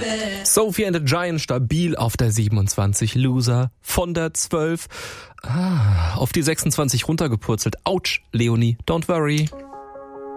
Sophie and the Giant stabil auf der 27, Loser von der 12 auf die 26 runtergepurzelt. Autsch, Leonie, don't worry.